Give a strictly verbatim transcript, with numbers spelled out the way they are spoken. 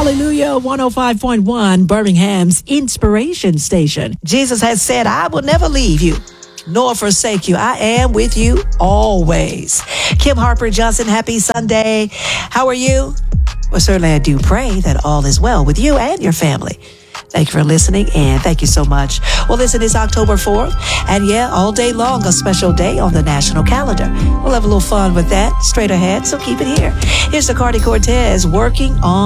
Hallelujah, one oh five point one, Birmingham's inspiration station. Jesus has said, I will never leave you nor forsake you. I am with you always. Kim Harper Johnson, happy Sunday. How are you? Well, certainly I do pray that all is well with you and your family. Thank you for listening, and thank you so much. Well, listen, it's October fourth, and yeah, all day long, a special day on the national calendar. We'll have a little fun with that straight ahead, so keep it here. Here's the Cardi Cortez working on